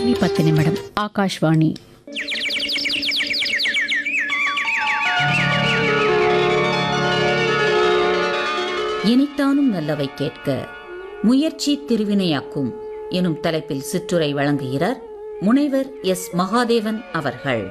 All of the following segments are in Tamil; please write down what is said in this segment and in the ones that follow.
8:10 ஆகாஷ்வாணி. இனித்தானும் நல்லவை கேட்க முயற்சி திருவினையாக்கும் எனும் தலைப்பில் சிற்றுரை வழங்குகிறார் முனைவர் எஸ். மகாதேவன் அவர்கள்.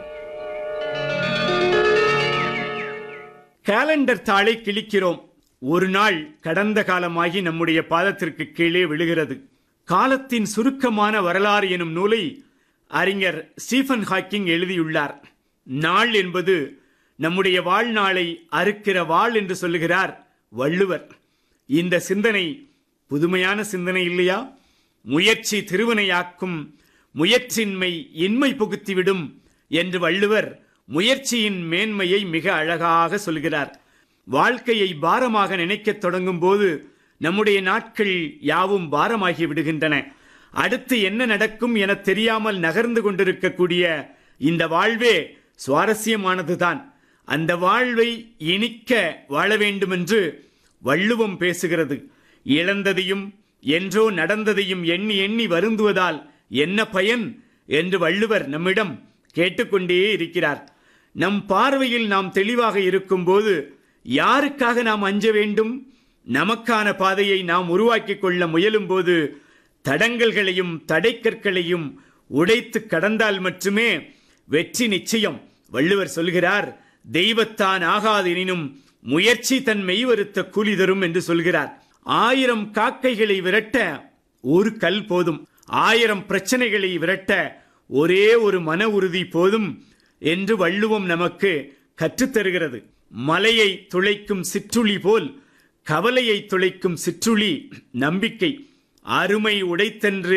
காலண்டர் தாளை கிழிக்கிறோம். ஒரு நாள் கடந்த காலமாகி நம்முடைய பாதத்திற்கு கீழே விழுகிறது. காலத்தின் சுருக்கமான வரலாறு எனும் நூலை அறிஞர் ஸ்டீஃபன் ஹாக்கிங் எழுதியுள்ளார். நாள் என்பது நம்முடைய வாழ்நாளை அறுக்கிற வாள் என்று சொல்லுகிறார் வள்ளுவர். இந்த சிந்தனை புதுமையான சிந்தனை இல்லையா? முயற்சி திருவினையாக்கும், முயற்சியின்மை இன்மை புகுத்திவிடும் என்று வள்ளுவர் முயற்சியின் மேன்மையை மிக அழகாக சொல்கிறார். வாழ்க்கையை பாரமாக நினைக்கத் தொடங்கும் போது நம்முடைய நாட்கள் யாவும் பாரமாகி விடுகின்றன. அடுத்து என்ன நடக்கும் என தெரியாமல் நகர்ந்து கொண்டிருக்கக்கூடிய இந்த வாழ்வே சுவாரஸ்யமானதுதான். அந்த வாழ்வை இனிக்க வாழ வேண்டும் என்று வள்ளுவம் பேசுகிறது. இழந்ததையும் என்றோ நடந்ததையும் எண்ணி எண்ணி வருந்துவதால் என்ன பயன் என்று வள்ளுவர் நம்மிடம் கேட்டுக்கொண்டே இருக்கிறார். நம் பார்வையில் நாம் தெளிவாக இருக்கும் போது யாருக்காக நாம் அஞ்ச வேண்டும்? நமக்கான பாதையை நாம் உருவாக்கிக் கொள்ள முயலும் போது தடங்கல்களையும் தடைக்கற்களையும் உடைத்து கடந்தால் மட்டுமே வெற்றி நிச்சயம். வள்ளுவர் சொல்கிறார், தெய்வத்தான் ஆகாதெனினும் முயற்சி தன் மெய்வருத்த கூலி தரும் என்று சொல்கிறார். 1000 காக்கைகளை விரட்ட ஒரு கல் போதும், 1000 பிரச்சனைகளை விரட்ட ஒரே ஒரு மன உறுதி போதும் என்று வள்ளுவம் நமக்கு கற்றுத்தருகிறது. மலையை துளைக்கும் சிற்றுளி போல் கவலையை துளைக்கும் சிற்றுளி நம்பிக்கை. அருமை உடைத்தென்று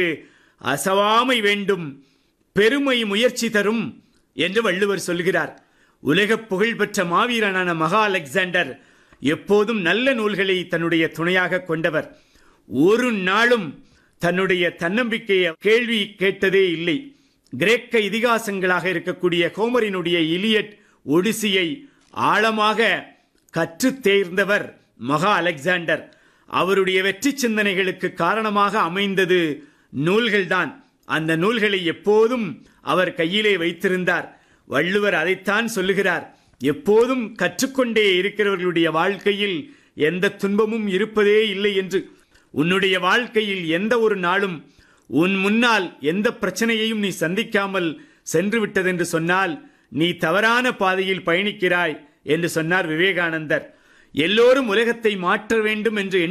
அசவாமை வேண்டும், பெருமை முயற்சி தரும் என்று வள்ளுவர் சொல்கிறார். உலக புகழ்பெற்ற மாவீரனான மகா அலெக்சாண்டர் எப்போதும் நல்ல நூல்களை தன்னுடைய துணையாக கொண்டவர். ஒரு நாளும் தன்னுடைய தன்னம்பிக்கையை கேள்வி கேட்டதே இல்லை. கிரேக்க இதிகாசங்களாக இருக்கக்கூடிய ஹோமரினுடைய இலியட், ஒடிசியை ஆழமாக கற்று தேர்ந்தவர் மகா அலெக்சாண்டர். அவருடைய வெற்றி சிந்தனைகளுக்கு காரணமாக அமைந்தது நூல்கள்தான். அந்த நூல்களை எப்போதும் அவர் கையிலே வைத்திருந்தார். வள்ளுவர் அதைத்தான் சொல்லுகிறார், எப்போதும் கற்றுக்கொண்டே இருக்கிறவர்களுடைய வாழ்க்கையில் எந்த துன்பமும் இருப்பதே இல்லை என்று. உன்னுடைய வாழ்க்கையில் எந்த ஒரு நாளும் உன் முன்னால் எந்த பிரச்சனையையும் நீ சந்திக்காமல் சென்று விட்டதென்று சொன்னால் நீ தவறான பாதையில் பயணிக்கிறாய் என்று சொன்னார் விவேகானந்தர். எல்லோரும் உலகத்தை மாற்ற வேண்டும் என்று